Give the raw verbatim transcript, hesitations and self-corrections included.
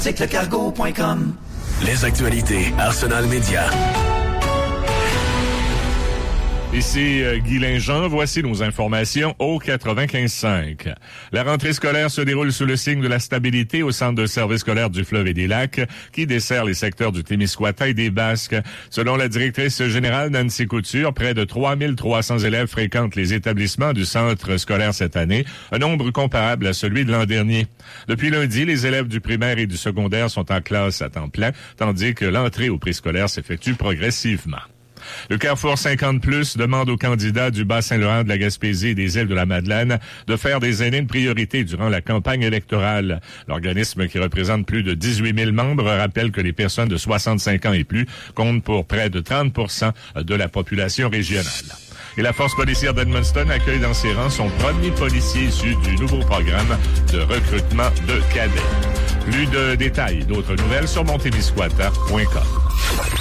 article cargo point com. Les actualités Arsenal Média. Ici euh, Guy Linjean, voici nos informations au quatre-vingt-quinze cinq. La rentrée scolaire se déroule sous le signe de la stabilité au centre de service scolaire du Fleuve et des Lacs, qui dessert les secteurs du Témiscouata et des Basques. Selon la directrice générale Nancy Couture, près de trois mille trois cents élèves fréquentent les établissements du centre scolaire cette année, un nombre comparable à celui de l'an dernier. Depuis lundi, les élèves du primaire et du secondaire sont en classe à temps plein, tandis que l'entrée au préscolaire s'effectue progressivement. Le Carrefour cinquante plus demande aux candidats du Bas-Saint-Laurent, de la Gaspésie et des îles de la Madeleine de faire des aînés une priorité durant la campagne électorale. L'organisme, qui représente plus de dix-huit mille membres, rappelle que les personnes de soixante-cinq ans et plus comptent pour près de trente pour cent de la population régionale. Et la force policière d'Edmundston accueille dans ses rangs son premier policier issu du nouveau programme de recrutement de cadets. Plus de détails et d'autres nouvelles sur montémiscouata point com.